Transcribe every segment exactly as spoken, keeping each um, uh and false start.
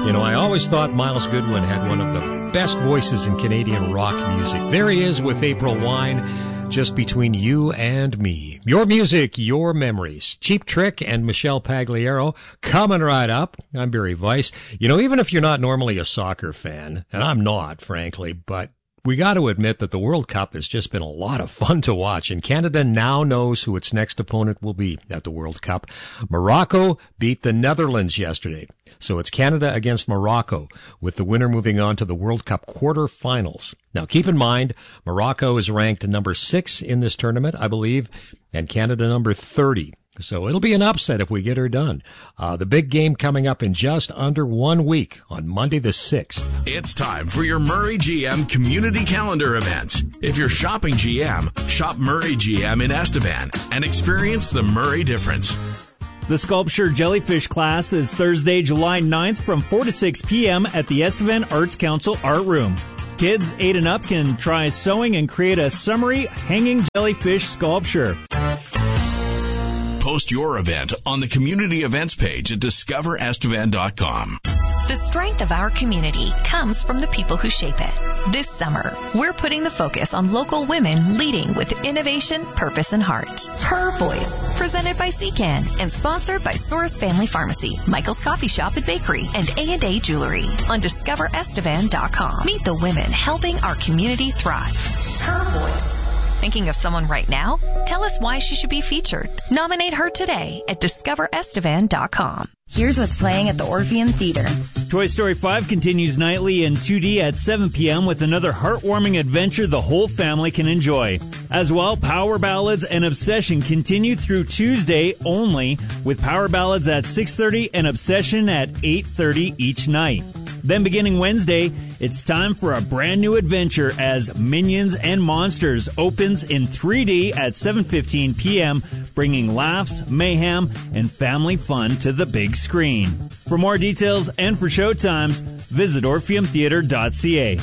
You know, I always thought Miles Goodwin had one of the best voices in Canadian rock music. There he is with April Wine, just between you and me. Your music, your memories. Cheap Trick and Michelle Pagliaro coming right up. I'm Barry Weiss. You know, even if you're not normally a soccer fan, and I'm not, frankly, but we got to admit that the World Cup has just been a lot of fun to watch, and Canada now knows who its next opponent will be at the World Cup. Morocco beat the Netherlands yesterday, so it's Canada against Morocco, with the winner moving on to the World Cup quarterfinals. Now, keep in mind, Morocco is ranked number six in this tournament, I believe, and Canada number thirty. So it'll be an upset if we get her done. Uh, the big game coming up in just under one week on Monday the sixth. It's time for your Murray G M Community Calendar event. If you're shopping G M, shop Murray G M in Estevan and experience the Murray difference. The sculpture jellyfish class is Thursday, July ninth from four to six p.m. at the Estevan Arts Council Art Room. Kids eight and up can try sewing and create a summery hanging jellyfish sculpture. Post your event on the community events page at discover estevan dot com. The strength of our community comes from the people who shape it. This summer, we're putting the focus on local women leading with innovation, purpose, and heart. Her Voice, presented by C C A N and sponsored by Soros Family Pharmacy, Michael's Coffee Shop and Bakery, and A and A Jewelry on discover estevan dot com. Meet the women helping our community thrive. Her Voice. Thinking of someone right now? Tell us why she should be featured. Nominate her today at discover estevan dot com. Here's what's playing at the Orpheum Theater. Toy Story five continues nightly in two D at seven p.m. with another heartwarming adventure the whole family can enjoy. As well, Power Ballads and Obsession continue through Tuesday only, with Power Ballads at six thirty and Obsession at eight thirty each night. Then beginning Wednesday, it's time for a brand new adventure as Minions and Monsters opens in three D at seven fifteen p.m., bringing laughs, mayhem, and family fun to the big screen. For more details and for showtimes, visit orpheum theater dot c a.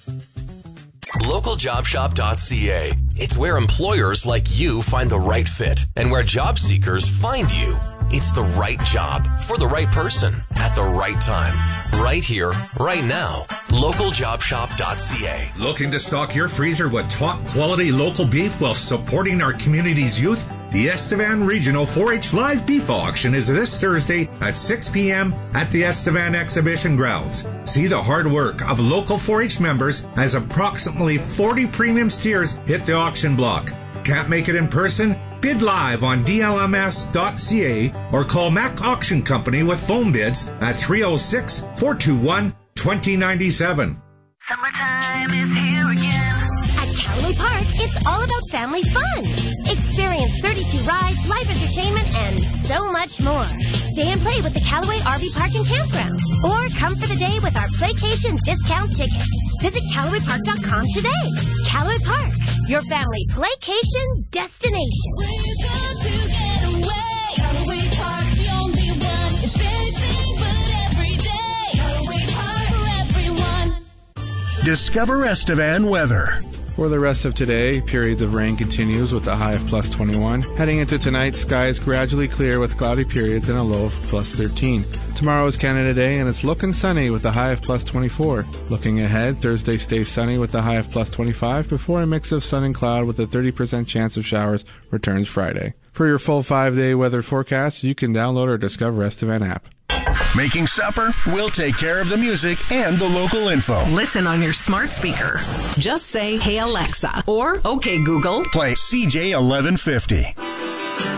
local job shop dot c a. It's where employers like you find the right fit and where job seekers find you. It's the right job for the right person at the right time. Right here, right now. local job shop dot c a. Looking to stock your freezer with top quality local beef while supporting our community's youth? The Estevan Regional four H Live Beef Auction is this Thursday at six p.m. at the Estevan Exhibition Grounds. See the hard work of local four H members as approximately forty premium steers hit the auction block. Can't make it in person? Bid live on d l m s dot c a or call Mac Auction Company with phone bids at three oh six, four two one, two oh nine seven. Summertime is here again. At Callaway Park, it's all about family fun. Experience thirty-two rides, live entertainment, and so much more. Stay and play with the Callaway R V Park and Campground. Or come for the day with our Playcation discount tickets. Visit Callaway Park dot com today. Callaway Park, your family playcation destination. We're going to get away. Callaway Park, the only one. It's anything but every day. Callaway Park for everyone. Discover Estevan weather. For the rest of today, periods of rain continues with a high of plus twenty-one. Heading into tonight, skies gradually clear with cloudy periods and a low of plus thirteen. Tomorrow is Canada Day and it's looking sunny with a high of plus twenty-four. Looking ahead, Thursday stays sunny with a high of plus twenty-five before a mix of sun and cloud with a thirty percent chance of showers returns Friday. For your full five-day weather forecast, you can download our Discover Estevan app. Making supper? We'll take care of the music and the local info. Listen on your smart speaker. Just say, "Hey Alexa," or "Okay Google." Play C J eleven fifty.